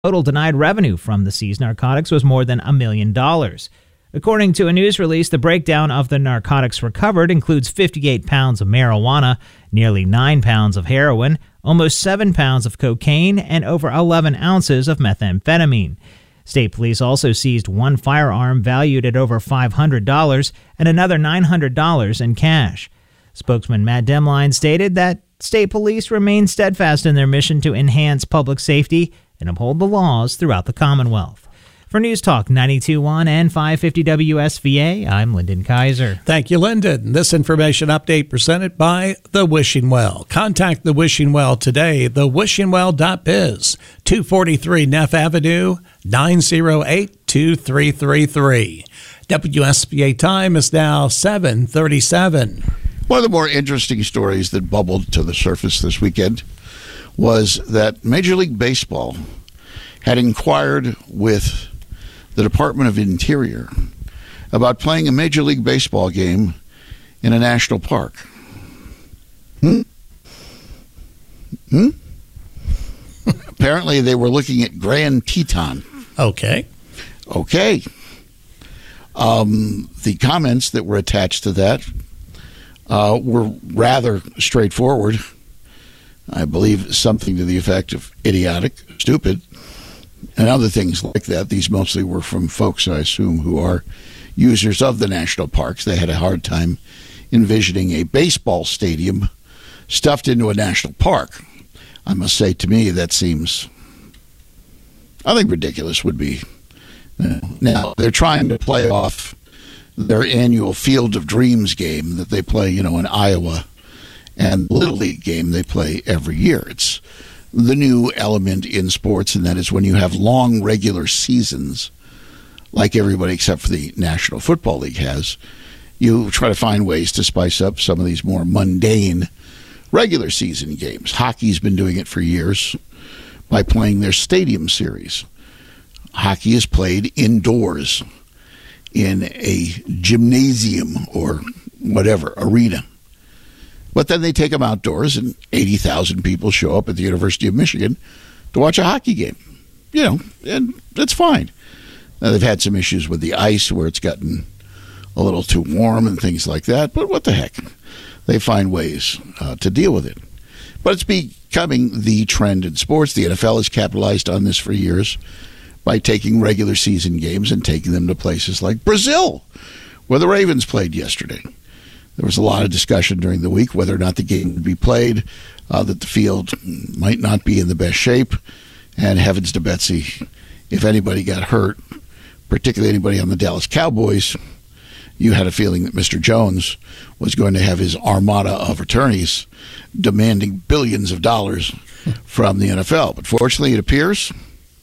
Total denied revenue from the seized narcotics was more than $1 million. According to a news release, the breakdown of the narcotics recovered includes 58 pounds of marijuana, nearly 9 pounds of heroin, almost 7 pounds of cocaine, and over 11 ounces of methamphetamine. State police also seized one firearm valued at over $500 and another $900 in cash. Spokesman Matt Demline stated that state police remain steadfast in their mission to enhance public safety and uphold the laws throughout the Commonwealth. For News Talk 92.1 and 550 WSVA, I'm Lyndon Kaiser. Thank you, Lyndon. This information update presented by The Wishing Well. Contact The Wishing Well today, thewishingwell.biz, 243 Neff Avenue, 908-2333. WSVA time is now 7:37. One of the more interesting stories that bubbled to the surface this weekend was that Major League Baseball had inquired with the Department of Interior about playing a Major League Baseball game in a national park. Apparently they were looking at Grand Teton. Okay. The comments that were attached to that were rather straightforward. I believe something to the effect of idiotic, stupid, and other things like that. These mostly were from folks, I assume, who are users of the national parks. They had a hard time envisioning a baseball stadium stuffed into a national park. I must say, to me, that seems, I think ridiculous would be. Now, they're trying to play off their annual Field of Dreams game that they play, in Iowa, and the Little League game they play every year. It's the new element in sports, and that is when you have long regular seasons, like everybody except for the National Football League has, you try to find ways to spice up some of these more mundane regular season games. Hockey's been doing it for years by playing their stadium series. Hockey is played indoors in a gymnasium or whatever, arena. But then they take them outdoors, and 80,000 people show up at the University of Michigan to watch a hockey game. And that's fine. Now, they've had some issues with the ice where it's gotten a little too warm and things like that, but what the heck? They find ways to deal with it. But it's becoming the trend in sports. The NFL has capitalized on this for years by taking regular season games and taking them to places like Brazil, where the Ravens played yesterday. There was a lot of discussion during the week whether or not the game would be played, that the field might not be in the best shape, and heavens to Betsy, if anybody got hurt, particularly anybody on the Dallas Cowboys, you had a feeling that Mr. Jones was going to have his armada of attorneys demanding billions of dollars from the NFL. But fortunately, it appears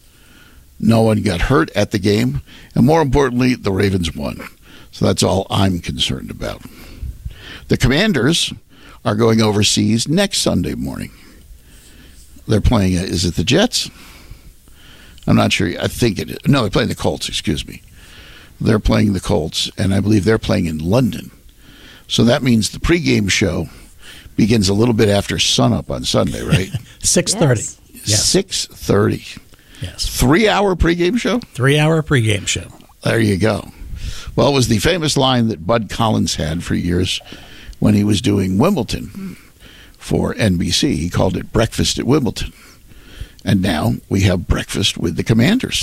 no one got hurt at the game, and more importantly, the Ravens won. So that's all I'm concerned about. The Commanders are going overseas next Sunday morning. They're playing, is it the Jets? I'm not sure. I think it is. No, they're playing the Colts, excuse me. They're playing the Colts, and I believe they're playing in London. So that means the pregame show begins a little bit after sunup on Sunday, right? 6:30. Yes. 6:30. Yes. 3-hour pregame show? 3-hour pregame show. There you go. Well, it was the famous line that Bud Collins had for years when he was doing Wimbledon for NBC. He called it Breakfast at Wimbledon. And now we have Breakfast with the Commanders.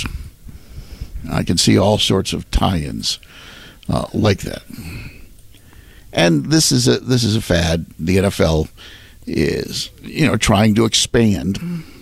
I can see all sorts of tie-ins like that. And this is a fad. The NFL is, trying to expand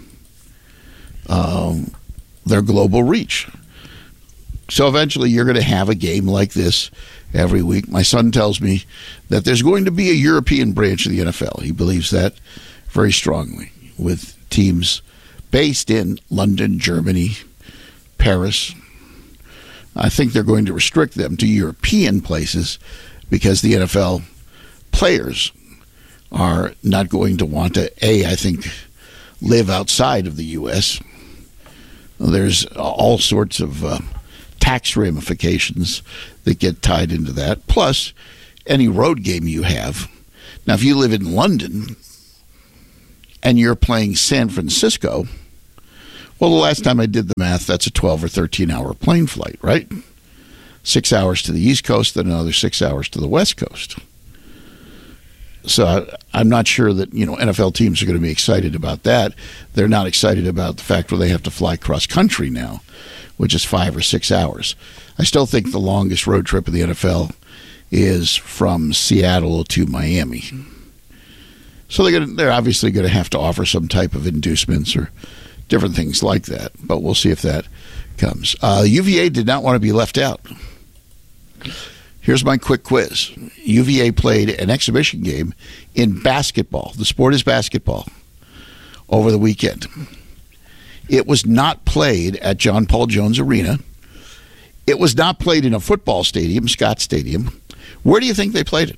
their global reach. So eventually you're going to have a game like this every week. My son tells me that there's going to be a European branch of the NFL. He believes that very strongly, with teams based in London, Germany, Paris. I think they're going to restrict them to European places because the NFL players are not going to want to, I think, live outside of the U.S. There's all sorts of tax ramifications that get tied into that, plus any road game you have. Now, if you live in London and you're playing San Francisco, Well, the last time I did the math, that's a 12 or 13-hour plane flight, right? 6 hours to the East Coast, then another 6 hours to the West Coast. So I'm not sure that, NFL teams are going to be excited about that. They're not excited about the fact that they have to fly cross-country now, which is 5 or 6 hours. I still think the longest road trip in the NFL is from Seattle to Miami. So they're obviously going to have to offer some type of inducements or different things like that. But we'll see if that comes. UVA did not want to be left out. Here's my quick quiz. UVA played an exhibition game in basketball. The sport is basketball over the weekend. It was not played at John Paul Jones Arena. It was not played in a football stadium, Scott Stadium. Where do you think they played it?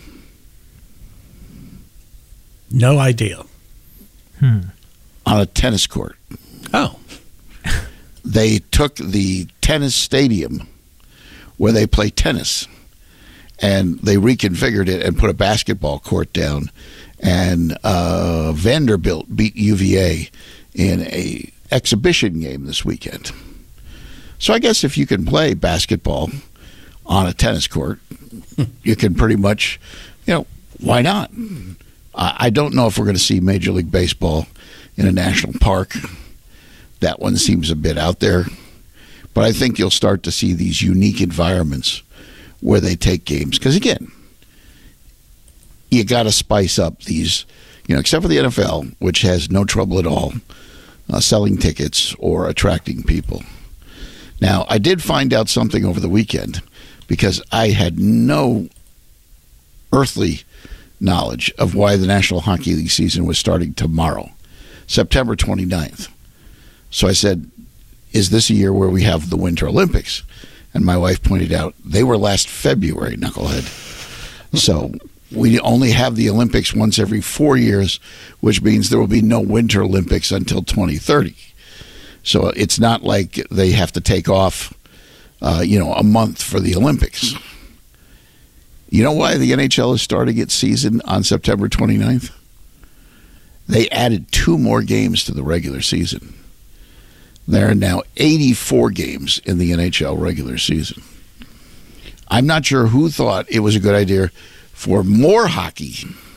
No idea. On a tennis court. Oh. They took the tennis stadium where they play tennis, and they reconfigured it and put a basketball court down. And Vanderbilt beat UVA in a exhibition game this weekend. So I guess if you can play basketball on a tennis court, you can pretty much, why not? I don't know if we're going to see Major League Baseball in a national park. That one seems a bit out there. But I think you'll start to see these unique environments where they take games. Because, again, you got to spice up these, except for the NFL, which has no trouble at all selling tickets or attracting people. Now, I did find out something over the weekend because I had no earthly knowledge of why the National Hockey League season was starting tomorrow, September 29th. So I said, is this a year where we have the Winter Olympics? And my wife pointed out they were last February, knucklehead. So we only have the Olympics once every 4 years, which means there will be no Winter Olympics until 2030. So it's not like they have to take off, a month for the Olympics. You know why the NHL is starting its season on September 29th? They added 2 more games to the regular season. There are now 84 games in the NHL regular season. I'm not sure who thought it was a good idea for more hockey.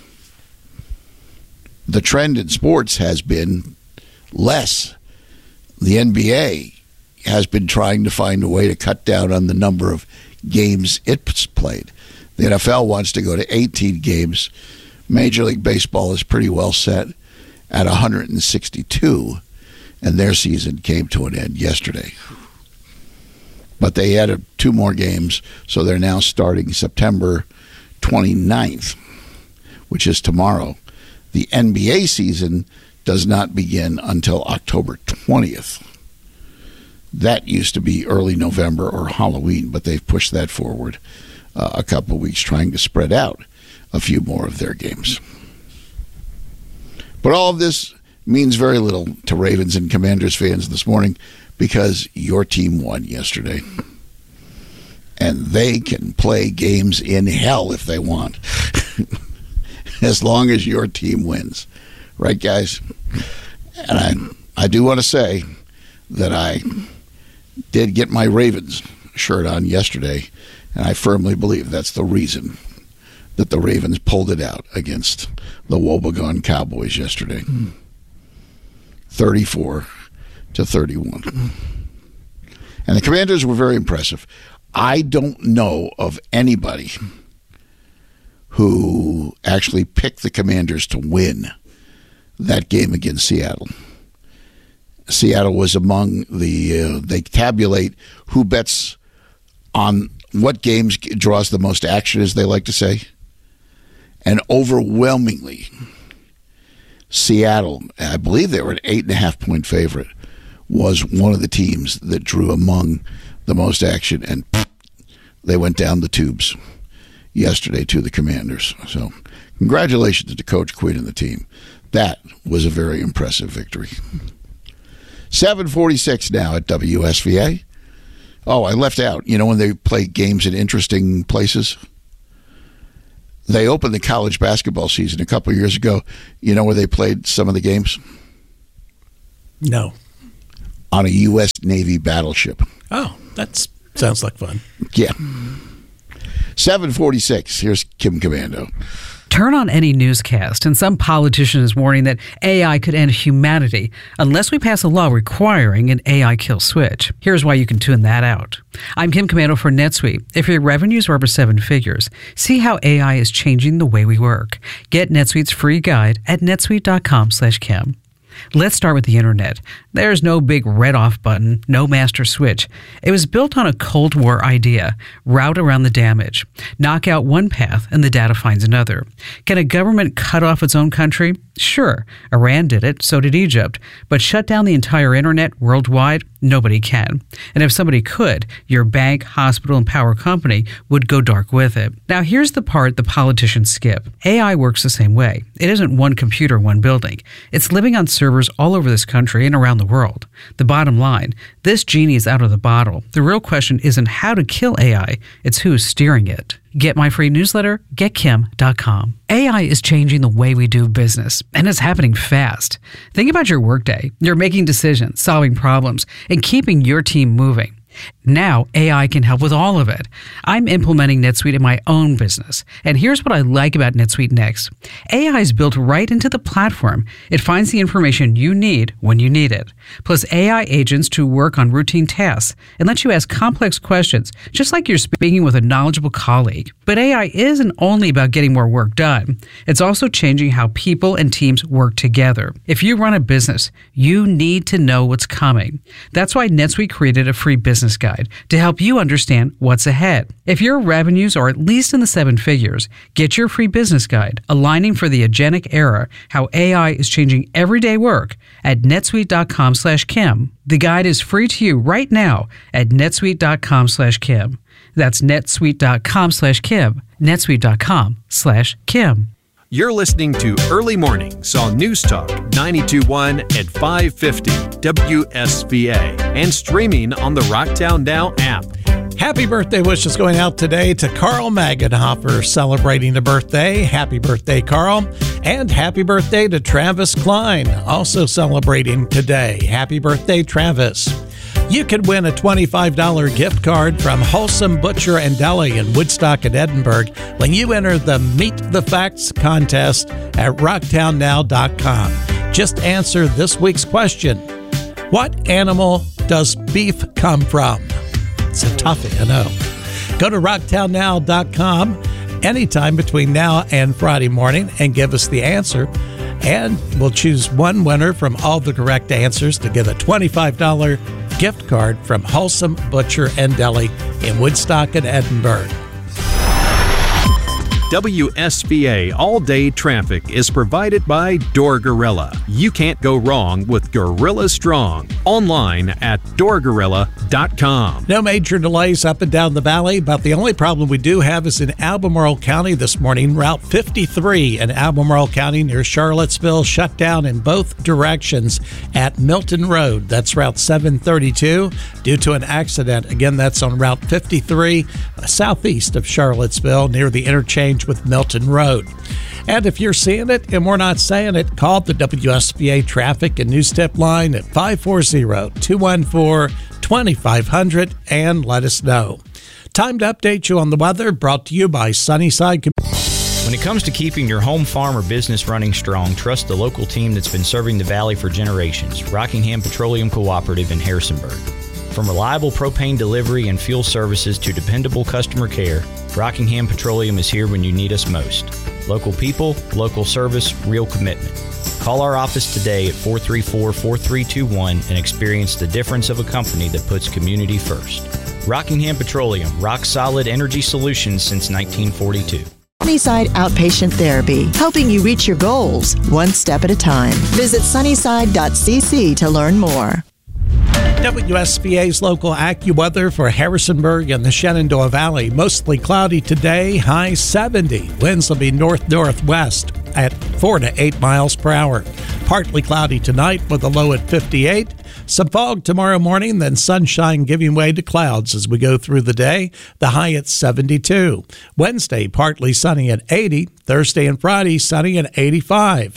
The trend in sports has been less. The NBA has been trying to find a way to cut down on the number of games it's played. The NFL wants to go to 18 games. Major League Baseball is pretty well set at 162. And their season came to an end yesterday. But they added 2 more games, so they're now starting September 29th, which is tomorrow. The NBA season does not begin until October 20th. That used to be early November or Halloween, but they've pushed that forward a couple of weeks, trying to spread out a few more of their games. But all of this means very little to Ravens and Commanders fans this morning because your team won yesterday. And they can play games in hell if they want, as long as your team wins. Right, guys? And I do want to say that I did get my Ravens shirt on yesterday, and I firmly believe that's the reason that the Ravens pulled it out against the Wobegon Cowboys yesterday. 34-31. And the Commanders were very impressive. I don't know of anybody who actually picked the Commanders to win that game against Seattle. Seattle was among they tabulate who bets on what games draws the most action, as they like to say. And overwhelmingly, Seattle, I believe they were an 8.5-point favorite, was one of the teams that drew among the most action, and they went down the tubes yesterday to the Commanders. So congratulations to Coach Quinn and the team. That was a very impressive victory. 7:46 now at WSVA. Oh, I left out, when they play games in interesting places. They opened the college basketball season a couple of years ago. You know where they played some of the games? No. on a U.S. Navy battleship. Oh, that sounds like fun. Yeah. 7:46. Here's Kim Commando. Turn on any newscast, and some politician is warning that AI could end humanity unless we pass a law requiring an AI kill switch. Here's why you can tune that out. I'm Kim Commando for NetSuite. If your revenues are over 7 figures, see how AI is changing the way we work. Get NetSuite's free guide at netsuite.com/Kim. Let's start with the internet. There's no big red off button, no master switch. It was built on a Cold War idea: route around the damage. Knock out one path and the data finds another. Can a government cut off its own country? Sure. Iran did it, so did Egypt. But shut down the entire internet worldwide? Nobody can. And if somebody could, your bank, hospital, and power company would go dark with it. Now here's the part the politicians skip. AI works the same way. It isn't one computer, one building. It's living on servers all over this country and around the world. The bottom line, this genie is out of the bottle. The real question isn't how to kill AI, it's who's steering it. Get my free newsletter, getkim.com. AI is changing the way we do business, and it's happening fast. Think about your workday. You're making decisions, solving problems, and keeping your team moving. Now, AI can help with all of it. I'm implementing NetSuite in my own business, and here's what I like about NetSuite Next. AI is built right into the platform. It finds the information you need when you need it. Plus AI agents to work on routine tasks and let you ask complex questions, just like you're speaking with a knowledgeable colleague. But AI isn't only about getting more work done. It's also changing how people and teams work together. If you run a business, you need to know what's coming. That's why NetSuite created a free business guide to help you understand what's ahead. If your revenues are at least in the 7 figures, get your free business guide, Aligning for the Agentic Era, How AI is Changing Everyday Work, at netsuite.com/Kim. The guide is free to you right now at netsuite.com/Kim. That's netsuite.com/Kim, netsuite.com/Kim. You're listening to Early Mornings on News Talk 92.1 and 550 WSVA and streaming on the Rocktown Now app. Happy birthday wishes going out today to Carl Magenhofer, celebrating a birthday. Happy birthday, Carl. And happy birthday to Travis Klein, also celebrating today. Happy birthday, Travis. You could win a $25 gift card from Wholesome Butcher and Deli in Woodstock and Edinburgh when you enter the Meet the Facts contest at rocktownnow.com. Just answer this week's question. What animal does beef come from? It's a toughie, I know. Go to rocktownnow.com anytime between now and Friday morning and give us the answer. And we'll choose one winner from all the correct answers to get a $25 gift card from Wholesome Butcher and Deli in Woodstock and Edinburgh. WSVA all-day traffic is provided by Door Gorilla. You can't go wrong with Gorilla Strong. Online at doorgorilla.com. No major delays up and down the valley, but the only problem we do have is in Albemarle County this morning. Route 53 in Albemarle County near Charlottesville shut down in both directions at Milton Road. That's Route 732 due to an accident. Again, that's on Route 53 southeast of Charlottesville near the interchange with Milton Road. And if you're seeing it and we're not saying it, call the WSVA traffic and news tip line at 540-214-2500 and let us know. Time to update you on the weather, brought to you by Sunnyside. When it comes to keeping your home, farm, or business running strong, trust the local team that's been serving the Valley for generations, Rockingham Petroleum Cooperative in Harrisonburg. From reliable propane delivery and fuel services to dependable customer care, Rockingham Petroleum is here when you need us most. Local people, local service, real commitment. Call our office today at 434-4321 and experience the difference of a company that puts community first. Rockingham Petroleum, rock solid energy solutions since 1942. Sunnyside Outpatient Therapy, helping you reach your goals one step at a time. Visit sunnyside.cc to learn more. WSVA's local AccuWeather for Harrisonburg and the Shenandoah Valley. Mostly cloudy today, high 70. Winds will be north-northwest at 4 to 8 miles per hour. Partly cloudy tonight with a low at 58. Some fog tomorrow morning, then sunshine giving way to clouds as we go through the day. The high at 72. Wednesday, partly sunny at 80. Thursday and Friday, sunny at 85.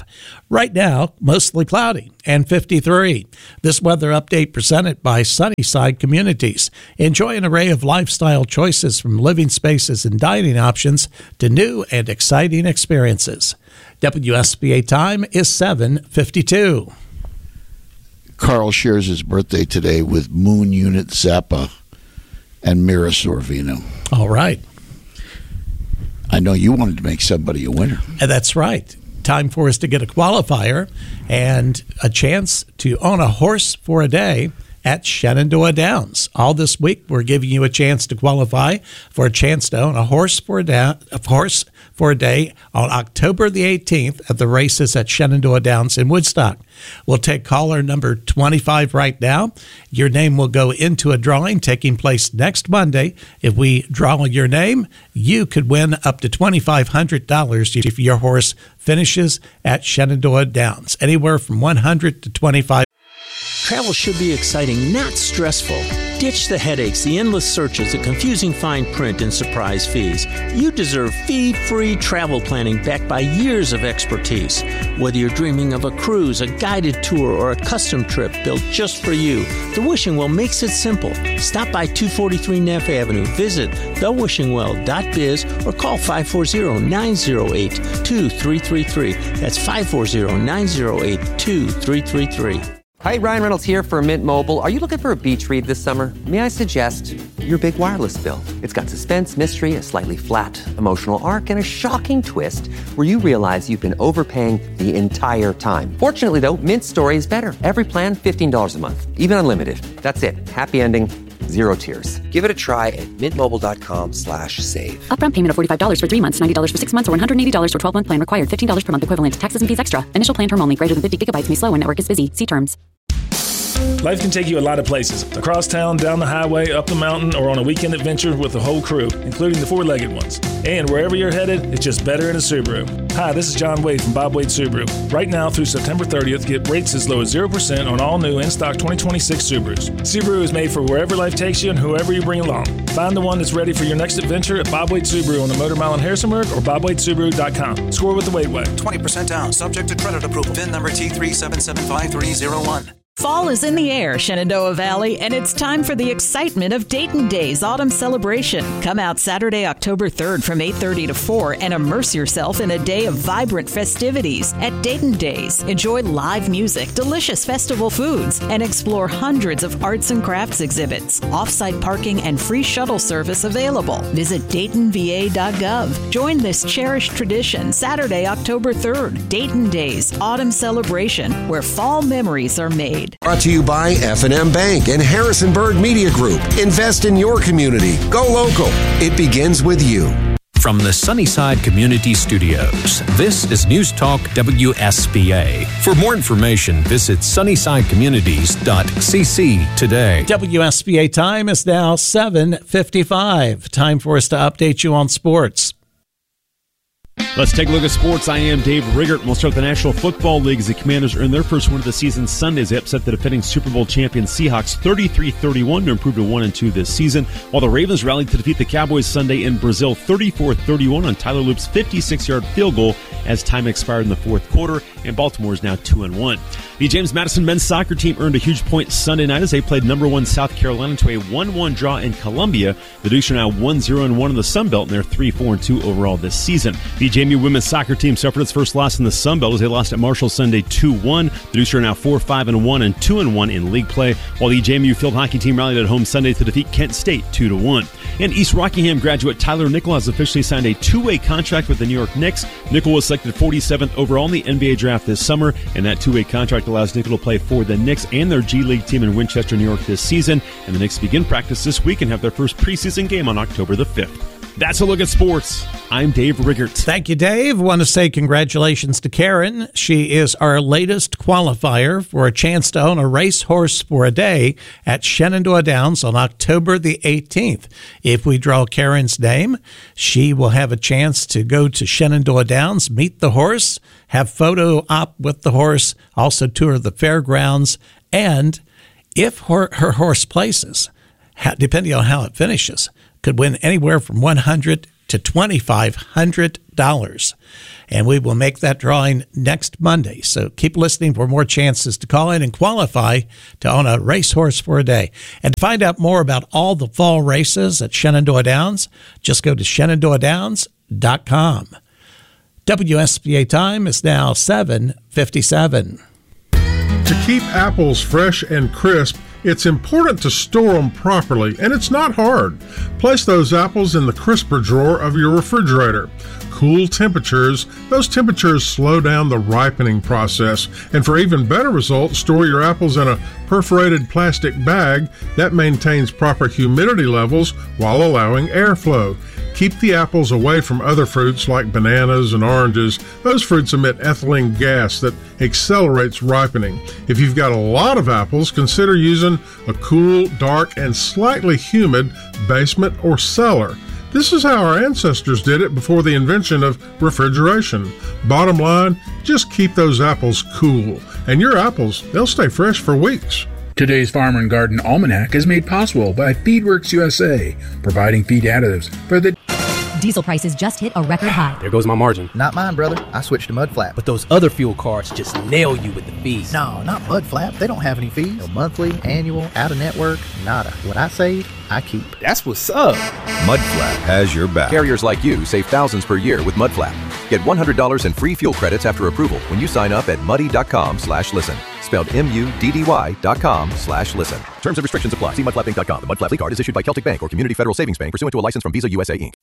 Right now, mostly cloudy and 53. This weather update presented by Sunnyside Communities. Enjoy an array of lifestyle choices from living spaces and dining options to new and exciting experiences. WSBA time is 7:52. Carl shares his birthday today with Moon Unit Zappa and Mira Sorvino. All right. I know you wanted to make somebody a winner. That's right. Time for us to get a qualifier and a chance to own a horse for a day at Shenandoah Downs. All this week, we're giving you a chance to qualify for a chance to own a horse for a day on October the 18th at the races at Shenandoah Downs in Woodstock. We'll take caller number 25 right now. Your name will go into a drawing taking place next Monday. If we draw your name, you could win up to $2,500 if your horse finishes at Shenandoah Downs. Anywhere from $100 to $25. Travel should be exciting, not stressful. Ditch the headaches, the endless searches, the confusing fine print, and surprise fees. You deserve fee-free travel planning backed by years of expertise. Whether you're dreaming of a cruise, a guided tour, or a custom trip built just for you, The Wishing Well makes it simple. Stop by 243 Neff Avenue, visit thewishingwell.biz, or call 540-908-2333. That's 540-908-2333. Hi, Ryan Reynolds here for Mint Mobile. Are you looking for a beach read this summer? May I suggest your big wireless bill? It's got suspense, mystery, a slightly flat emotional arc, and a shocking twist where you realize you've been overpaying the entire time. Fortunately, though, Mint's story is better. Every plan, $15 a month, even unlimited. That's it. Happy ending. Zero tears. Give it a try at mintmobile.com/save. Upfront payment of $45 for 3 months, $90 for 6 months, or $180 for 12-month plan required. $15 per month equivalent. Taxes and fees extra. Initial plan term only. Greater than 50 gigabytes may slow when network is busy. See terms. Life can take you a lot of places. Across town, down the highway, up the mountain, or on a weekend adventure with the whole crew, including the four-legged ones. And wherever you're headed, it's just better in a Subaru. Hi, this is John Wade from Bob Wade Subaru. Right now through September 30th, get rates as low as 0% on all new in-stock 2026 Subarus. Subaru is made for wherever life takes you and whoever you bring along. Find the one that's ready for your next adventure at Bob Wade Subaru on the Motor Mile in Harrisonburg or BobWadeSubaru.com. Score with the Wade Way. 20% down, subject to credit approval. VIN number T3775301. Fall is in the air, Shenandoah Valley, and it's time for the excitement of Dayton Days Autumn Celebration. Come out Saturday, October 3rd from 8:30 to 4 and immerse yourself in a day of vibrant festivities at Dayton Days. Enjoy live music, delicious festival foods, and explore hundreds of arts and crafts exhibits. Off-site parking and free shuttle service available. Visit DaytonVA.gov. Join this cherished tradition Saturday, October 3rd. Dayton Days Autumn Celebration, where fall memories are made. Brought to you by F&M Bank and Harrisonburg Media Group. Invest in your community. Go local. It begins with you. From the Sunnyside Community Studios, this is News Talk WSBA. For more information, visit sunnysidecommunities.cc today. WSBA time is now 7:55. Time for us to update you on sports. Let's take a look at sports. I am Dave Riggert. We'll start with the National Football League as the Commanders earned their first win of the season Sunday as they upset the defending Super Bowl champion Seahawks 33-31 to improve to 1-2 this season, while the Ravens rallied to defeat the Cowboys Sunday in Brazil 34-31 on Tyler Loop's 56-yard field goal as time expired in the fourth quarter, and Baltimore is now 2-1. The James Madison men's soccer team earned a huge point Sunday night as they played number 1 South Carolina to a 1-1 draw in Columbia. The Dukes are now 1-0-1 in the Sun Belt, and they're 3-4-2 overall this season. The JMU women's soccer team suffered its first loss in the Sun Belt as they lost at Marshall Sunday 2-1. The Dukes are now 4-5-1 and 2-1 in league play, while the JMU field hockey team rallied at home Sunday to defeat Kent State 2-1. And East Rockingham graduate Tyler Nickel has officially signed a two-way contract with the New York Knicks. Nickel was selected 47th overall in the NBA draft this summer, and that two-way contract allows Nickel to play for the Knicks and their G League team in Winchester, New York this season. And the Knicks begin practice this week and have their first preseason game on October the 5th. That's a look at sports. I'm Dave Riggert. Thank you, Dave. Want to say congratulations to Karen. She is our latest qualifier for a chance to own a racehorse for a day at Shenandoah Downs on October the 18th. If we draw Karen's name, she will have a chance to go to Shenandoah Downs, meet the horse, have photo op with the horse, also tour the fairgrounds, and if her horse places, depending on how it finishes, could win anywhere from $100 to $2,500. And we will make that drawing next Monday. So keep listening for more chances to call in and qualify to own a racehorse for a day. And to find out more about all the fall races at Shenandoah Downs, just go to ShenandoahDowns.com. WSBA time is now 7:57. To keep apples fresh and crisp, it's important to store them properly, and it's not hard. Place those apples in the crisper drawer of your refrigerator. Cool temperatures, those temperatures slow down the ripening process. And for even better results, store your apples in a perforated plastic bag that maintains proper humidity levels while allowing airflow. Keep the apples away from other fruits like bananas and oranges. Those fruits emit ethylene gas that accelerates ripening. If you've got a lot of apples, consider using a cool, dark, and slightly humid basement or cellar. This is how our ancestors did it before the invention of refrigeration. Bottom line, just keep those apples cool. And your apples, they'll stay fresh for weeks. Today's Farmer and Garden Almanac is made possible by FeedWorks USA, providing feed additives for the... Diesel prices just hit a record high. There goes my margin. Not mine, brother. I switched to Mudflap. But those other fuel cards just nail you with the fees. No, not Mudflap. They don't have any fees. No monthly, annual, out-of-network, nada. What I save, I keep. That's what's up. Mudflap has your back. Carriers like you save thousands per year with Mudflap. Get $100 in free fuel credits after approval when you sign up at muddy.com/listen. Spelled MUDDY.com/listen. Terms and restrictions apply. See mudflappinc.com. The Mudflap card is issued by Celtic Bank or Community Federal Savings Bank pursuant to a license from Visa USA Inc.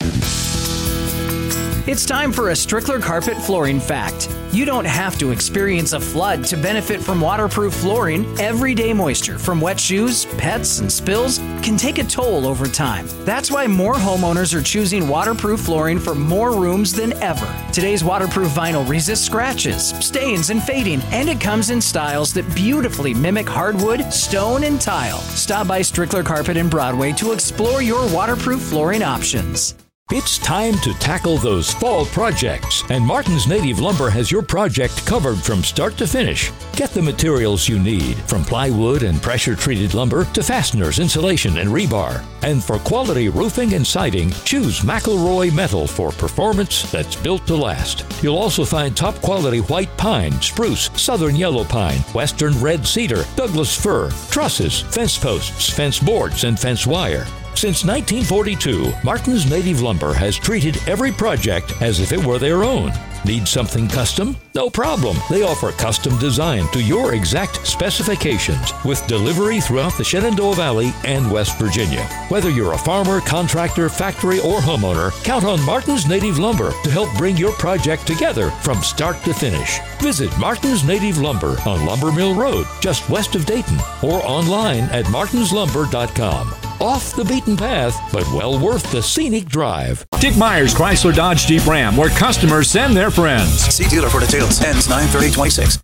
It's time for a Strickler Carpet Flooring Fact. You don't have to experience a flood to benefit from waterproof flooring. Everyday moisture from wet shoes, pets, and spills can take a toll over time. That's why more homeowners are choosing waterproof flooring for more rooms than ever. Today's waterproof vinyl resists scratches, stains, and fading, and it comes in styles that beautifully mimic hardwood, stone, and tile. Stop by Strickler Carpet in Broadway to explore your waterproof flooring options. It's time to tackle those fall projects, and Martin's Native Lumber has your project covered from start to finish. Get the materials you need, from plywood and pressure-treated lumber to fasteners, insulation, and rebar. And for quality roofing and siding, choose McElroy Metal for performance that's built to last. You'll also find top-quality white pine, spruce, southern yellow pine, western red cedar, Douglas fir, trusses, fence posts, fence boards, and fence wire. Since 1942, Martin's Native Lumber has treated every project as if it were their own. Need something custom? No problem. They offer custom design to your exact specifications with delivery throughout the Shenandoah Valley and West Virginia. Whether you're a farmer, contractor, factory, or homeowner, count on Martin's Native Lumber to help bring your project together from start to finish. Visit Martin's Native Lumber on Lumber Mill Road, just west of Dayton, or online at martinslumber.com. Off the beaten path, but well worth the scenic drive. Dick Myers Chrysler Dodge Jeep Ram, where customers send their friends. See dealer for details. Ends 9/30/26.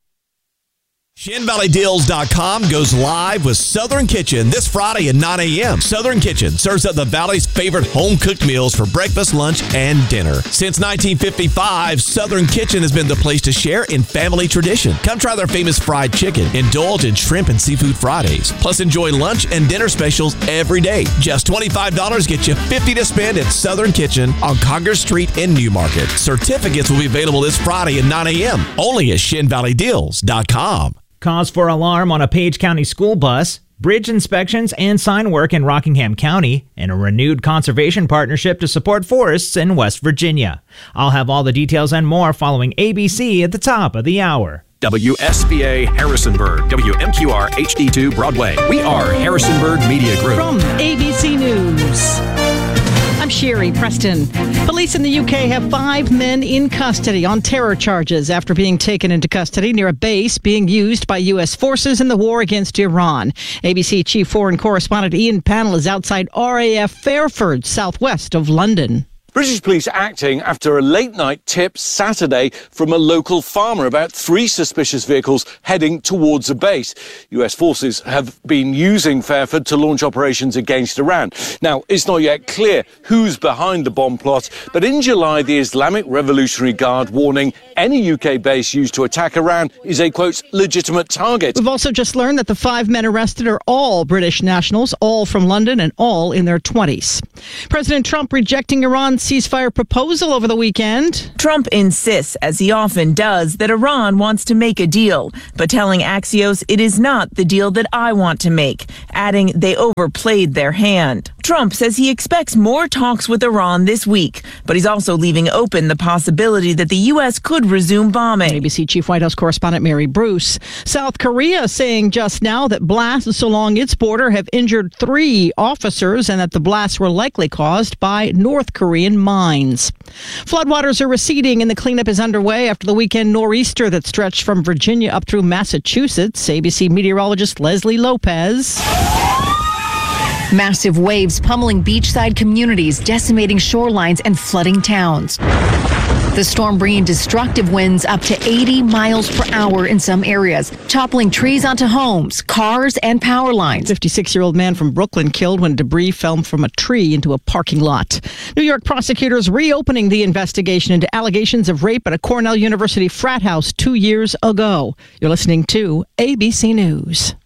ShinValleyDeals.com goes live with Southern Kitchen this Friday at 9 a.m. Southern Kitchen serves up the Valley's favorite home-cooked meals for breakfast, lunch, and dinner. Since 1955, Southern Kitchen has been the place to share in family tradition. Come try their famous fried chicken, indulge in shrimp and seafood Fridays, plus enjoy lunch and dinner specials every day. Just $25 gets you $50 to spend at Southern Kitchen on Congress Street in Newmarket. Certificates will be available this Friday at 9 a.m. only at ShinValleyDeals.com. Cause for alarm on a Page County school bus, bridge inspections and sign work in Rockingham County, and a renewed conservation partnership to support forests in West Virginia. I'll have all the details and more following ABC at the top of the hour. WSBA Harrisonburg, WMQR HD2 Broadway. We are Harrisonburg Media Group. From ABC News, I'm Sherry Preston. Police in the UK have 5 men in custody on terror charges after being taken into custody near a base being used by U.S. forces in the war against Iran. ABC Chief Foreign Correspondent Ian Pannell is outside RAF Fairford, southwest of London. British police acting after a late-night tip Saturday from a local farmer about 3 suspicious vehicles heading towards a base. US forces have been using Fairford to launch operations against Iran. Now, it's not yet clear who's behind the bomb plot, but in July, the Islamic Revolutionary Guard warning any UK base used to attack Iran is a, quote, legitimate target. We've also just learned that the 5 men arrested are all British nationals, all from London and all in their 20s. President Trump rejecting Iran's ceasefire proposal over the weekend. Trump insists, as he often does, that Iran wants to make a deal, but telling Axios it is not the deal that I want to make, adding they overplayed their hand. Trump says he expects more talks with Iran this week, but he's also leaving open the possibility that the U.S. could resume bombing. ABC Chief White House correspondent Mary Bruce. South Korea saying just now that blasts along its border have injured 3 officers and that the blasts were likely caused by North Korean mines. Floodwaters are receding and the cleanup is underway after the weekend nor'easter that stretched from Virginia up through Massachusetts. ABC meteorologist Leslie Lopez. Massive waves pummeling beachside communities, decimating shorelines and flooding towns. The storm bringing destructive winds up to 80 miles per hour in some areas, toppling trees onto homes, cars, and power lines. 56-year-old man from Brooklyn killed when debris fell from a tree into a parking lot. New York prosecutors reopening the investigation into allegations of rape at a Cornell University frat house 2 years ago. You're listening to ABC News.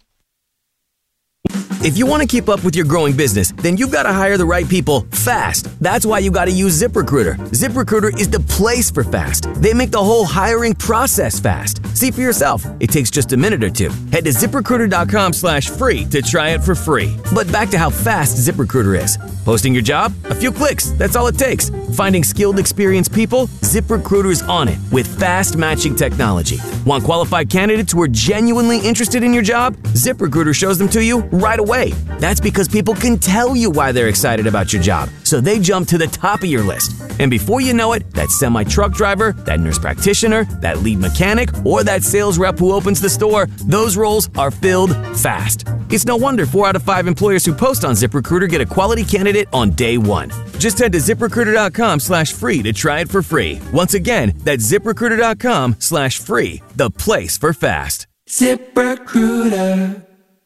If you want to keep up with your growing business, then you've got to hire the right people fast. That's why you got to use ZipRecruiter. ZipRecruiter is the place for fast. They make the whole hiring process fast. See for yourself. It takes just a minute or two. Head to ZipRecruiter.com/free to try it for free. But back to how fast ZipRecruiter is. Posting your job? A few clicks. That's all it takes. Finding skilled, experienced people? ZipRecruiter's on it with fast matching technology. Want qualified candidates who are genuinely interested in your job? ZipRecruiter shows them to you right away. That's because people can tell you why they're excited about your job, so they jump to the top of your list. And before you know it, that semi-truck driver, that nurse practitioner, that lead mechanic, or that sales rep who opens the store, those roles are filled fast. It's no wonder 4 out of 5 employers who post on ZipRecruiter get a quality candidate on day one. Just head to ZipRecruiter.com/free to try it for free. Once again, that's ZipRecruiter.com/free, the place for fast. ZipRecruiter.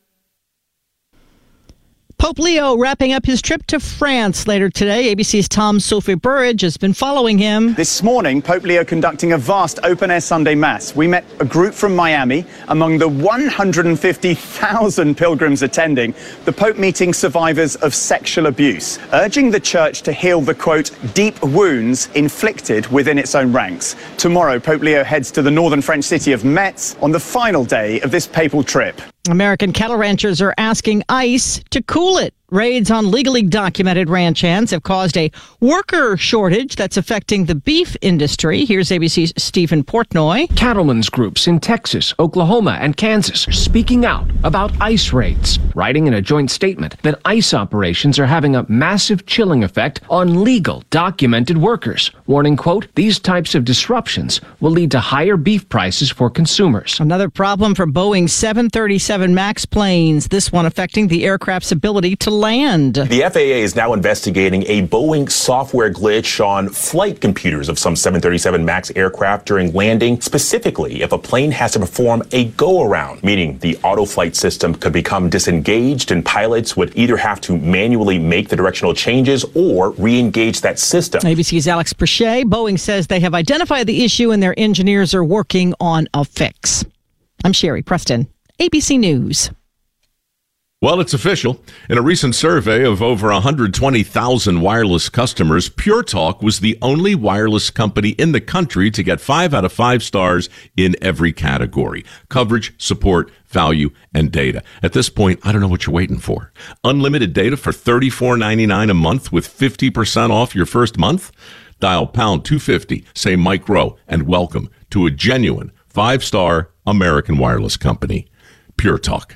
Pope Leo wrapping up his trip to France later today. ABC's Tom Sophie Burridge has been following him. This morning, Pope Leo conducting a vast open-air Sunday Mass. We met a group from Miami. Among the 150,000 pilgrims attending, the Pope meeting survivors of sexual abuse, urging the Church to heal the, quote, deep wounds inflicted within its own ranks. Tomorrow, Pope Leo heads to the northern French city of Metz on the final day of this papal trip. American cattle ranchers are asking ICE to cool it. Raids on legally documented ranch hands have caused a worker shortage that's affecting the beef industry. Here's ABC's Stephen Portnoy. Cattlemen's groups in Texas, Oklahoma, and Kansas are speaking out about ICE raids, writing in a joint statement that ICE operations are having a massive chilling effect on legal, documented workers, warning, quote, these types of disruptions will lead to higher beef prices for consumers. Another problem for Boeing 737 MAX planes, this one affecting the aircraft's ability to land. The FAA is now investigating a Boeing software glitch on flight computers of some 737 MAX aircraft during landing, specifically if a plane has to perform a go-around, meaning the auto-flight system could become disengaged and pilots would either have to manually make the directional changes or re-engage that system. ABC's Alex Perche. Boeing says they have identified the issue and their engineers are working on a fix. I'm Sherry Preston, ABC News. Well, it's official. In a recent survey of over 120,000 wireless customers, Pure Talk was the only wireless company in the country to get 5 out of 5 stars in every category: coverage, support, value, and data. At this point, I don't know what you're waiting for. Unlimited data for $34.99 a month with 50% off your first month? Dial pound 250, say Mike Rowe, and welcome to a genuine 5-star American wireless company. Pure Talk.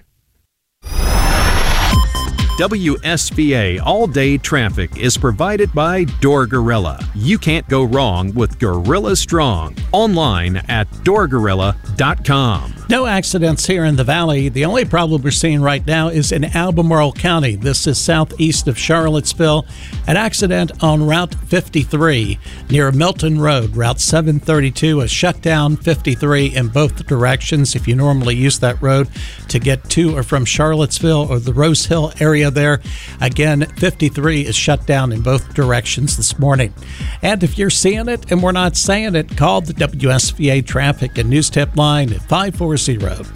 WSVA all-day traffic is provided by Door Gorilla. You can't go wrong with Gorilla Strong. Online at doorgorilla.com. No accidents here in the valley. The only problem we're seeing right now is in Albemarle County. This is southeast of Charlottesville. An accident on Route 53 near Milton Road. Route 732 is shut down 53 in both directions. If you normally use that road to get to or from Charlottesville or the Rose Hill area there, again, 53 is shut down in both directions this morning. And if you're seeing it and we're not saying it, call the WSVA Traffic and News Tip line at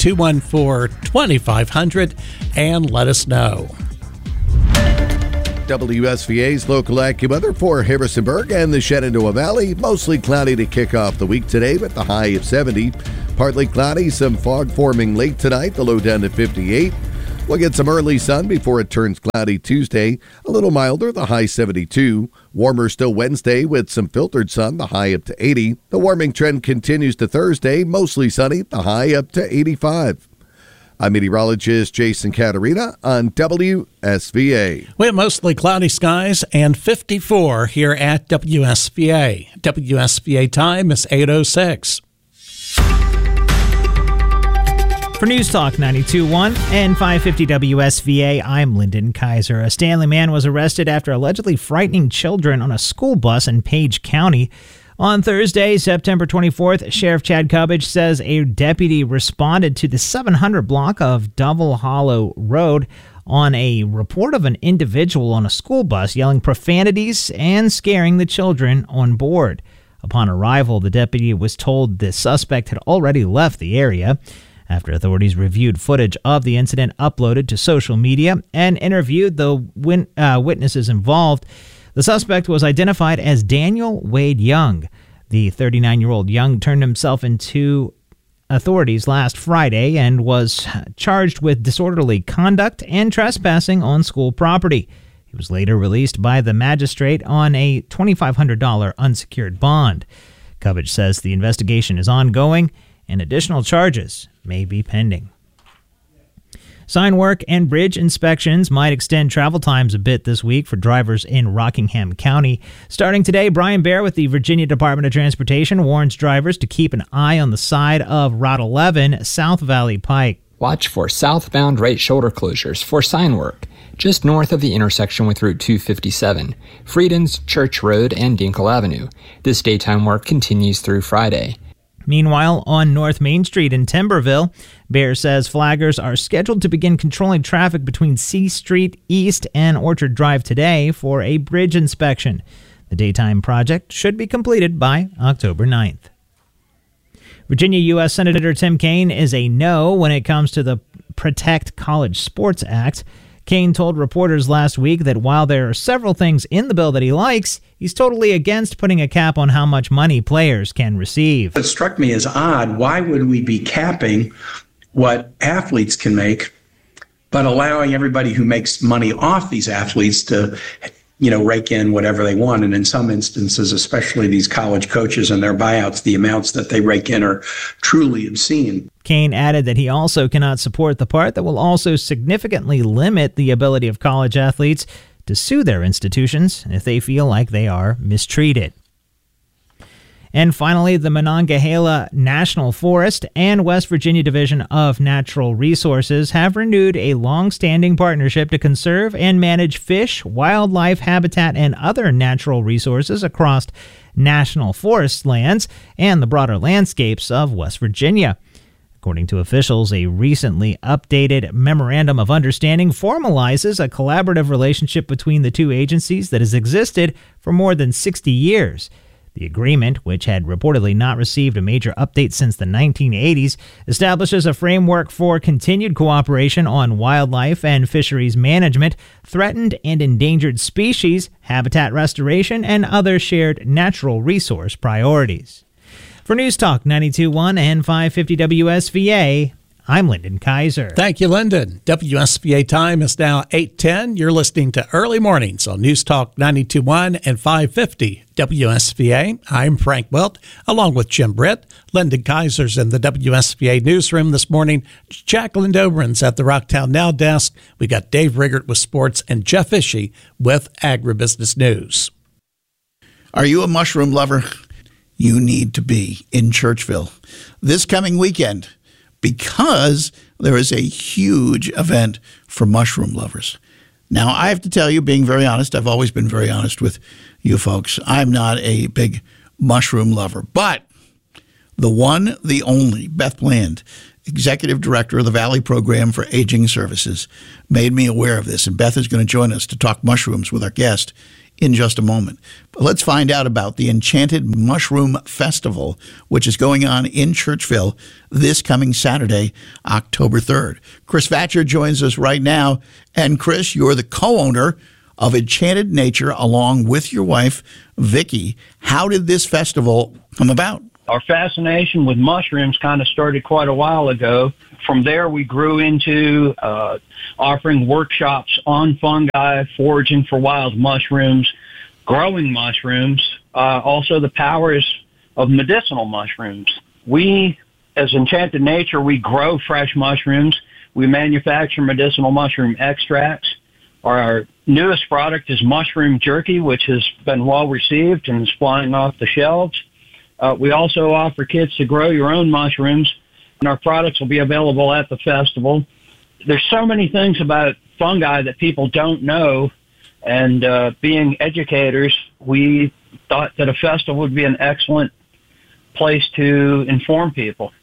540-214-2500 and let us know. WSVA's local AccuWeather for Harrisonburg and the Shenandoah Valley. Mostly cloudy to kick off the week today with the high of 70. Partly cloudy, some fog forming late tonight, the low down to 58. We'll get some early sun before it turns cloudy Tuesday. A little milder, the high 72. Warmer still Wednesday with some filtered sun, the high up to 80. The warming trend continues to Thursday, mostly sunny, the high up to 85. I'm meteorologist Jason Caterina on WSVA. We have mostly cloudy skies and 54 here at WSVA. WSVA time is 8:06. For News Talk 92.1 and 550 WSVA, I'm Lyndon Kaiser. A Stanley man was arrested after allegedly frightening children on a school bus in Page County. On Thursday, September 24th, Sheriff Chad Cubbage says a deputy responded to the 700 block of Double Hollow Road on a report of an individual on a school bus yelling profanities and scaring the children on board. Upon arrival, the deputy was told the suspect had already left the area. After authorities reviewed footage of the incident uploaded to social media and interviewed the witnesses involved, the suspect was identified as Daniel Wade Young. The 39-year-old Young turned himself into authorities last Friday and was charged with disorderly conduct and trespassing on school property. He was later released by the magistrate on a $2,500 unsecured bond. Cubbage says the investigation is ongoing and additional charges may be pending. Sign work and bridge inspections might extend travel times a bit this week for drivers in Rockingham County. Starting today, Brian Baer with the Virginia Department of Transportation warns drivers to keep an eye on the side of Route 11 South Valley Pike. Watch for southbound right shoulder closures for sign work just north of the intersection with Route 257, Friedens, Church Road, and Dinkle Avenue. This daytime work continues through Friday. Meanwhile, on North Main Street in Timberville, Baer says flaggers are scheduled to begin controlling traffic between C Street East and Orchard Drive today for a bridge inspection. The daytime project should be completed by October 9th. Virginia U.S. Senator Tim Kaine is a no when it comes to the Protect College Sports Act. Kaine told reporters last week that while there are several things in the bill that he likes, he's totally against putting a cap on how much money players can receive. It struck me as odd. Why would we be capping what athletes can make, but allowing everybody who makes money off these athletes to, rake in whatever they want? And in some instances, especially these college coaches and their buyouts, the amounts that they rake in are truly obscene. Kaine added that he also cannot support the part that will also significantly limit the ability of college athletes to sue their institutions if they feel like they are mistreated. And finally, the Monongahela National Forest and West Virginia Division of Natural Resources have renewed a long-standing partnership to conserve and manage fish, wildlife, habitat, and other natural resources across national forest lands and the broader landscapes of West Virginia. According to officials, a recently updated Memorandum of Understanding formalizes a collaborative relationship between the two agencies that has existed for more than 60 years. The agreement, which had reportedly not received a major update since the 1980s, establishes a framework for continued cooperation on wildlife and fisheries management, threatened and endangered species, habitat restoration, and other shared natural resource priorities. For News Talk 92.1 and 550 WSVA, I'm Lyndon Kaiser. Thank you, Lyndon. WSVA time is now 8:10. You're listening to Early Mornings on News Talk 92.1 and 550 WSVA. I'm Frank Welт, along with Jim Britt. Lyndon Kaiser's in the WSVA newsroom this morning. Jacqueline Dobrin's at the Rocktown Now desk. We got Dave Riggert with sports and Jeff Ishii with agribusiness news. Are you a mushroom lover? You need to be in Churchville this coming weekend, because there is a huge event for mushroom lovers. Now, I have to tell you, being very honest, I've always been very honest with you folks. I'm not a big mushroom lover, but the one, the only, Beth Bland, Executive Director of the Valley Program for Aging Services, made me aware of this, and Beth is going to join us to talk mushrooms with our guest in just a moment. But let's find out about the Enchanted Mushroom Festival, which is going on in Churchville this coming Saturday, October 3rd. Chris Vatcher joins us right now. And Chris, you're the co-owner of Enchanted Nature along with your wife, Vicki. How did this festival come about? Our fascination with mushrooms kind of started quite a while ago. From there, we grew into offering workshops on fungi, foraging for wild mushrooms, growing mushrooms, also the powers of medicinal mushrooms. We, as Enchanted Nature, we grow fresh mushrooms. We manufacture medicinal mushroom extracts. Our newest product is mushroom jerky, which has been well received and is flying off the shelves. We also offer kits to grow your own mushrooms, and our products will be available at the festival. There's so many things about fungi that people don't know, and being educators, we thought that a festival would be an excellent place to inform people.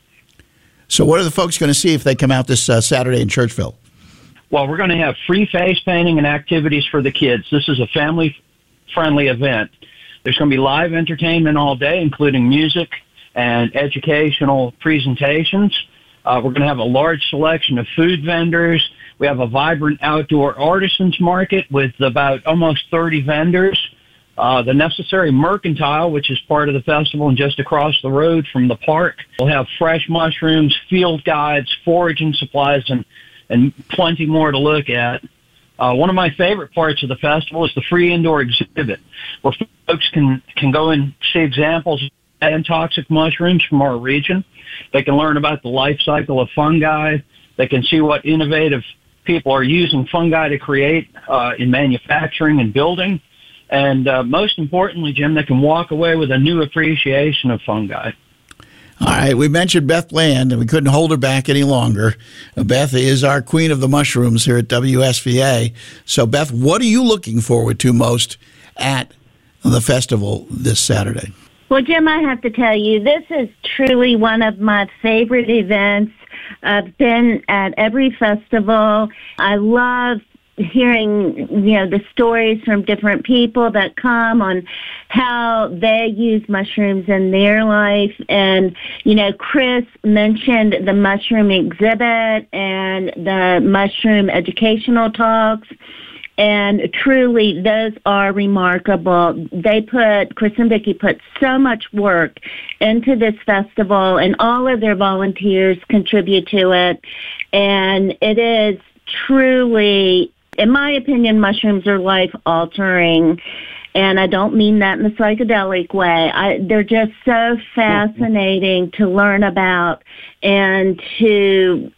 So what are the folks going to see if they come out this Saturday in Churchville? Well, we're going to have free face painting and activities for the kids. This is a family-friendly event. There's going to be live entertainment all day, including music and educational presentations. We're going to have a large selection of food vendors. We have a vibrant outdoor artisans market with about almost 30 vendors. The Necessary Mercantile, which is part of the festival and just across the road from the park. We'll have fresh mushrooms, field guides, foraging supplies, and plenty more to look at. One of my favorite parts of the festival is the free indoor exhibit, where folks can go and see examples of toxic mushrooms from our region. They can learn about the life cycle of fungi. They can see what innovative people are using fungi to create in manufacturing and building. And most importantly, Jim, they can walk away with a new appreciation of fungi. All right, we mentioned Beth Land, and we couldn't hold her back any longer. Beth is our queen of the mushrooms here at WSVA. So, Beth, what are you looking forward to most at the festival this Saturday? Well, Jim, I have to tell you, this is truly one of my favorite events. I've been at every festival. I love hearing, the stories from different people that come on how they use mushrooms in their life. And, Chris mentioned the mushroom exhibit and the mushroom educational talks. And truly, those are remarkable. Chris and Vicki put so much work into this festival, and all of their volunteers contribute to it. And it is truly, in my opinion, mushrooms are life-altering, and I don't mean that in a psychedelic way. They're just so fascinating to learn about and to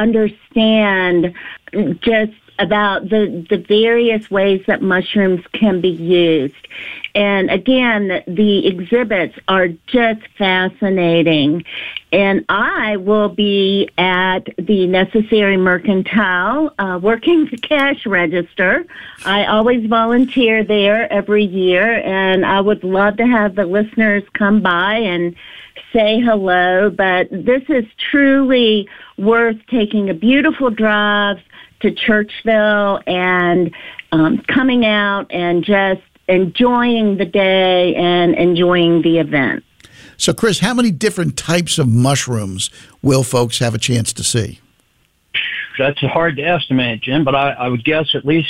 understand just about the various ways that mushrooms can be used. And again, the exhibits are just fascinating. And I will be at the Necessary Mercantile working the cash register. I always volunteer there every year, and I would love to have the listeners come by and say hello. But this is truly worth taking a beautiful drive to Churchville and coming out and just enjoying the day and enjoying the event. So, Chris, how many different types of mushrooms will folks have a chance to see? That's hard to estimate, Jim, but I would guess at least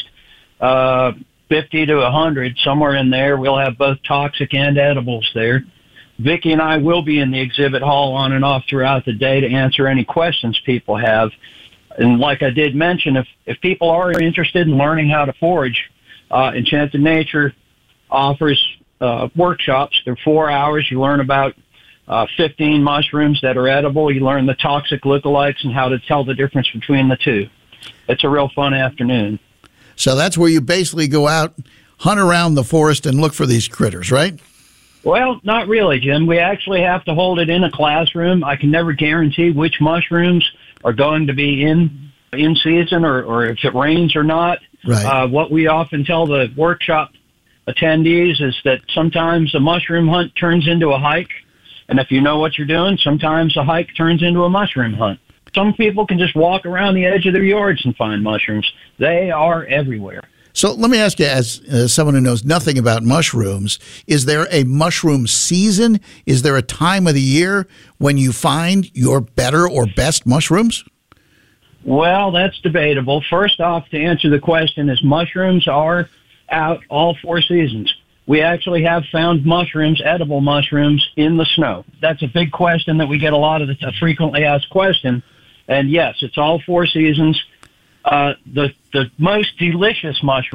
50 to 100, somewhere in there. We'll have both toxic and edibles there. Vicki and I will be in the exhibit hall on and off throughout the day to answer any questions people have. And like I did mention, if people are interested in learning how to forage, Enchanted Nature offers workshops. They're 4 hours. You learn about 15 mushrooms that are edible. You learn the toxic lookalikes and how to tell the difference between the two. It's a real fun afternoon. So that's where you basically go out, hunt around the forest, and look for these critters, right? Well, not really, Jim. We actually have to hold it in a classroom. I can never guarantee which mushrooms are going to be in season or if it rains or not. Right. What we often tell the workshop attendees is that sometimes a mushroom hunt turns into a hike. And if you know what you're doing, sometimes a hike turns into a mushroom hunt. Some people can just walk around the edge of their yards and find mushrooms. They are everywhere. So let me ask you, as someone who knows nothing about mushrooms, is there a mushroom season? Is there a time of the year when you find your better or best mushrooms? Well, that's debatable. First off, to answer the question, is mushrooms are out all 4 seasons. We actually have found mushrooms, edible mushrooms, in the snow. That's a big question that we get a lot of, a frequently asked question. And yes, it's all 4 seasons. The most delicious mushroom